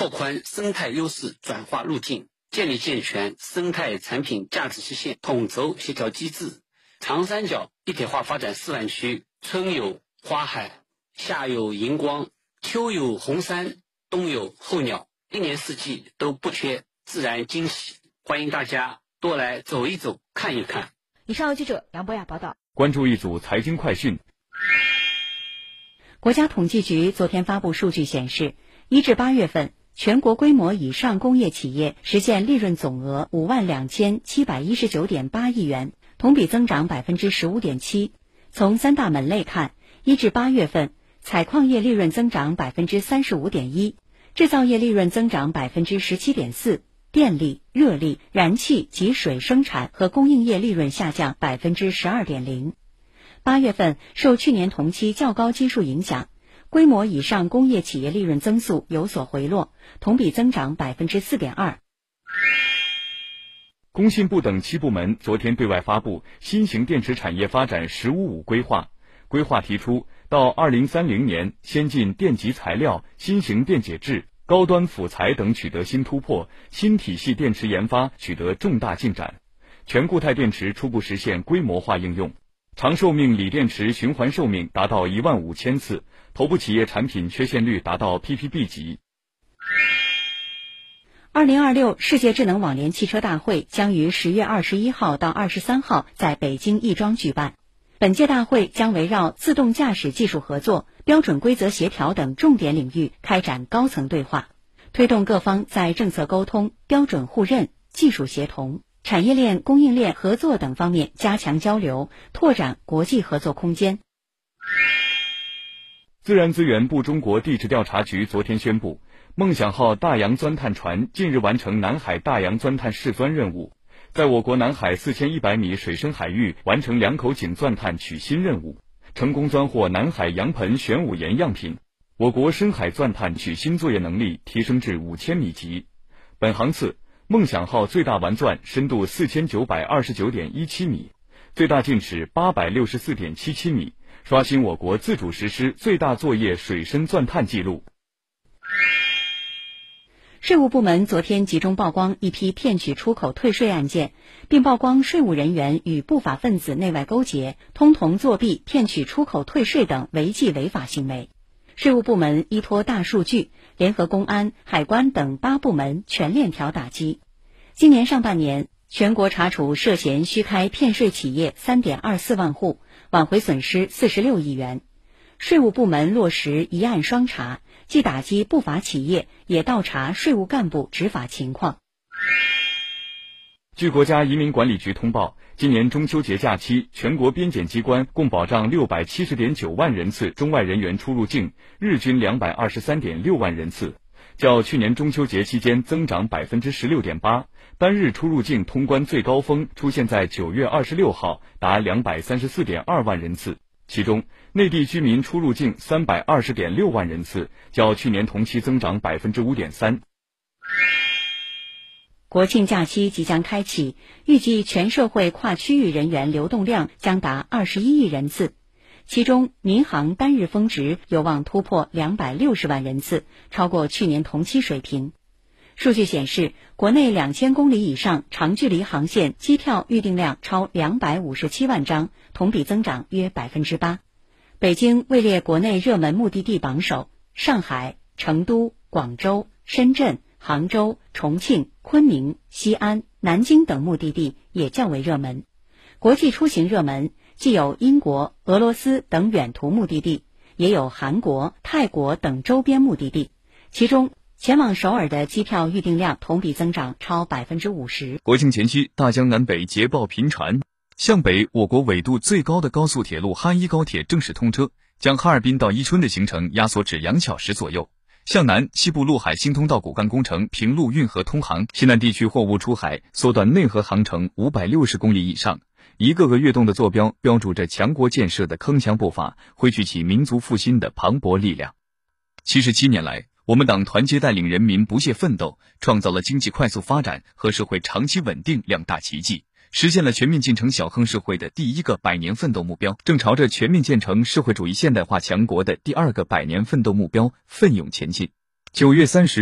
拓宽生态优势转化路径，建立健全生态产品价值实现统筹协调机制。长三角一体化发展示范区，春有花海，夏有荧光，秋有红山，冬有候鸟，一年四季都不缺自然惊喜。欢迎大家多来走一走，看一看。 以上记者杨博雅报道。 关注一组财经快讯。 国家统计局昨天发布数据显示，1至8月份，全国规模以上工业企业实现利润总额52719.8亿元，同比增长 15.7%。从三大门类看，1至8月份，采矿业利润增长 35.1%， 制造业利润增长 17.4%， 电力、热力、燃气及水生产和供应业利润下降 12.0%。8月份，受去年同期较高基数影响，规模以上工业企业利润增速有所回落，同比增长 4.2%。 工信部等7部门昨天对外发布新型电池产业发展“1055”规划。规划提出，到2030年，先进电极材料、新型电解质、高端辅材等取得新突破，新体系电池研发取得重大进展，全固态电池初步实现规模化应用。长寿命锂电池循环寿命达到15000次，头部企业产品缺陷率达到 PPB 级。 2026世界智能网联汽车大会将于10月21号到23号在北京亦庄举办。本届大会将围绕自动驾驶技术合作、标准规则协调等重点领域开展高层对话，推动各方在政策沟通、标准互认、技术协同、产业链、供应链合作等方面加强交流，拓展国际合作空间。 自然资源部中国地质调查局昨天宣布，梦想号大洋钻探船近日完成南海大洋钻探试钻任务，在我国南海4100米水深海域完成2口井钻探取芯任务，成功钻获南海洋盆玄武岩样品。我国深海钻探取芯作业能力提升至5000米级。本航次梦想号最大完钻深度4929.17米，最大净尺864.77米，刷新我国自主实施最大作业水深钻探记录。 税务部门昨天集中曝光一批骗取出口退税案件，并曝光税务人员与不法分子内外勾结，通同作弊、骗取出口退税等违纪违法行为。税务部门依托大数据，联合公安、海关等8部门全链条打击。今年上半年，全国查处涉嫌虚开骗税企业 3.24 万户，挽回损失46亿元。税务部门落实一案双查，既打击不法企业，也倒查税务干部执法情况。 据国家移民管理局通报，今年中秋节假期，全国边检机关共保障670.9万人次中外人员出入境，日均223.6万人次，较去年中秋节期间增长 16.8%， 单日出入境通关最高峰出现在9月26号，达 234.2 万人次。其中，内地居民出入境320.6万人次，较去年同期增长 5.3%。 国庆假期即将开启，预计全社会跨区域人员流动量将达21亿人次，其中民航单日峰值有望突破260万人次，超过去年同期水平。数据显示，国内2000公里以上长距离航线机票预订量超257万张，同比增长约 8%。北京位列国内热门目的地榜首，上海、成都、广州、深圳、杭州、重庆、昆明、西安、南京等目的地也较为热门。国际出行热门既有英国、俄罗斯等远途目的地，也有韩国、泰国等周边目的地，其中前往首尔的机票预订量同比增长超 50%。 国庆前夕，大江南北捷报频传。向北，我国纬度最高的高速铁路哈一高铁正式通车，将哈尔滨到伊春的行程压缩至2小时左右。向南，西部陆海新通道骨干工程平陆运河通航，西南地区货物出海缩短内河航程560公里以上。一个个跃动的坐标标注着强国建设的铿锵步伐，汇聚起民族复兴的磅礴力量。77年来，我们党团结带领人民不懈奋斗，创造了经济快速发展和社会长期稳定2大奇迹，实现了全面进程小康社会的第一个100年奋斗目标，正朝着全面建成社会主义现代化强国的第2个100年奋斗目标奋勇前进。9月30日